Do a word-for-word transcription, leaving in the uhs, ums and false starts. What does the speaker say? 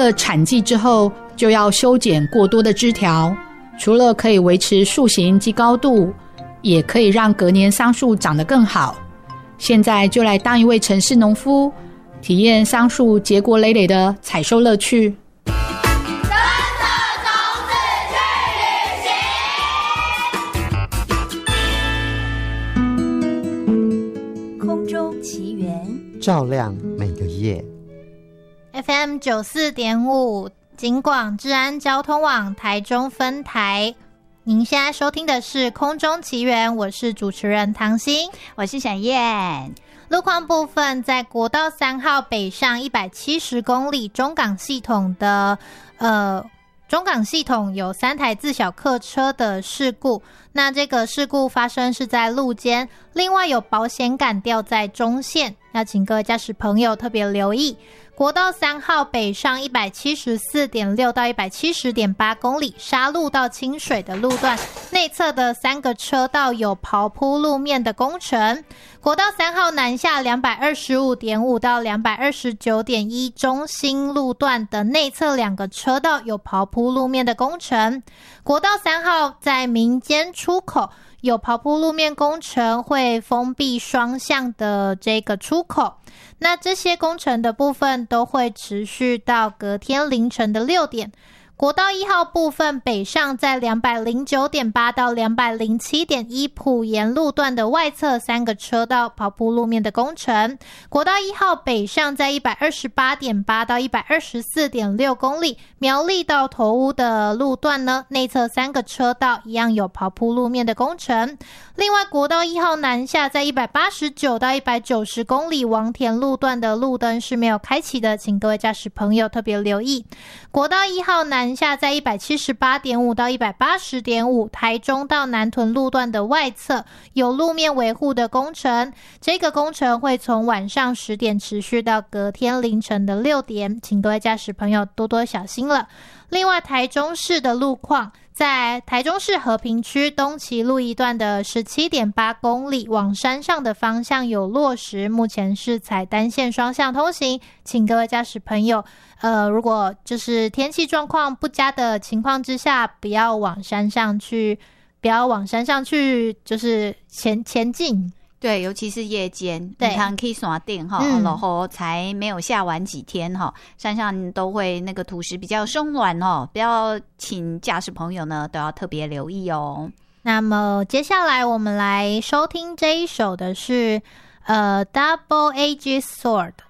了产季之后，就要修剪过多的枝条，除了可以维持树形及高度，也可以让隔年桑树长得更好。现在就来当一位城市农夫，体验桑树结果累累的采收乐趣。 空中奇缘， 照亮每个夜。 F M 九十四点五 警广治安交通网台中分台，您现在收听的是空中奇缘，我是主持人唐心， 我是小燕。 路况部分，在国道三号北上一百七十公里中港系统的呃中港系统有三台自小客车的事故，那这个事故发生是在路肩，另外有保险杆掉在中线，要请各位驾驶朋友特别留意。国道三号北上一百七十四点六到一百七十点八公里，沙路到清水的路段内侧的三个车道有刨铺路面的工程。国道三号南下两百二十五点五到两百二十九点一中心路段的内侧两个车道有刨铺路面的工程。国道三号在民间出口有刨铺路面工程，会封闭双向的这个出口。那这些工程的部分都会持续到隔天凌晨的六点。国道一号部分北上在两百零九点八到两百零七点一埔沿路段的外侧三个车道刨铺路面的工程。国道一号北上在一百二十八点八到一百二十四点六公里，苗栗到头屋的路段呢，内侧三个车道一样有刨铺路面的工程。另外国道一号南下在一百八十九到一百九十公里王田路段的路灯是没有开启的，请各位驾驶朋友特别留意。国道一号南下在一百七十八点五到一百八十点五台中到南屯路段的外侧有路面维护的工程，这个工程会从晚上十点持续到隔天凌晨的六点，请各位驾驶朋友多多小心了。另外台中市的路况，在台中市和平区东旗路一段的 十七点八公里往山上的方向有落石，目前是采单线双向通行，请各位驾驶朋友呃，如果就是天气状况不佳的情况之下，不要往山上去不要往山上去就是前前进。 对，尤其是夜间， 对， 你看可以山顶哈， 嗯、 然后才没有下完几天哈，山上都会那个土石比较松软哦，不要请驾驶朋友呢都要特别留意哦。 那么接下来我们来收听这一首的是呃 Double Edged Sword